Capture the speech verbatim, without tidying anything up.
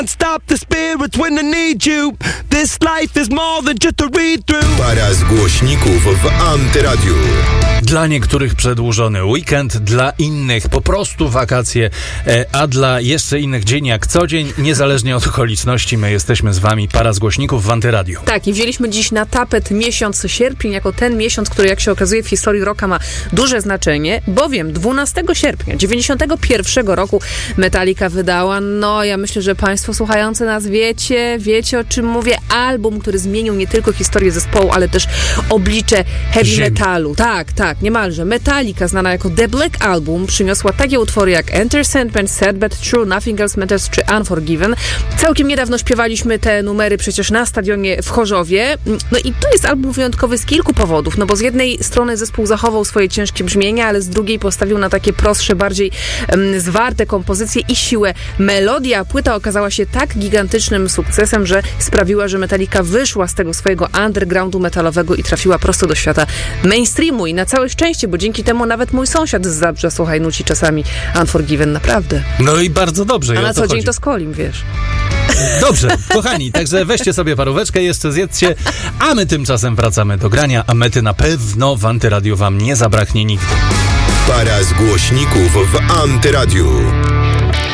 Stop the spirits when I need you. This life is more than just a read-through. Para z głośników w Antyradiu. Dla niektórych przedłużony weekend, dla innych po prostu wakacje, a dla jeszcze innych dzień jak co dzień, niezależnie od okoliczności, my jesteśmy z wami, Para z głośników w Antyradiu. Tak, i wzięliśmy dziś na tapet miesiąc sierpień, jako ten miesiąc, który jak się okazuje w historii rocka ma duże znaczenie, bowiem dwunastego sierpnia dziewięćdziesiątego pierwszego roku Metallica wydała, no ja myślę, że państwo słuchający nas wiecie, wiecie o czym mówię, album, który zmienił nie tylko historię zespołu, ale też oblicze heavy Ziemi. metalu. Tak, tak, niemalże. Metallica, znana jako The Black Album, przyniosła takie utwory jak Enter Sandman, Sad But True, Nothing Else Matters czy Unforgiven. Całkiem niedawno śpiewaliśmy te numery przecież na stadionie w Chorzowie. No i to jest album wyjątkowy z kilku powodów, no bo z jednej strony zespół zachował swoje ciężkie brzmienia, ale z drugiej postawił na takie prostsze, bardziej um, zwarte kompozycje i siłę melodia. Płyta okazała się tak gigantycznym sukcesem, że sprawiła, że Metallica wyszła z tego swojego undergroundu metalowego i trafiła prosto do świata mainstreamu i na całe szczęście, bo dzięki temu nawet mój sąsiad z Zabrza, słuchaj, nuci czasami Unforgiven, naprawdę. No i bardzo dobrze. A na co co dzień chodzi? to z Kolim, wiesz. Dobrze, kochani, także weźcie sobie paróweczkę, jeszcze zjedzcie, a my tymczasem wracamy do grania, a mety na pewno w Antyradiu wam nie zabraknie nigdy. Para z głośników w Antyradiu.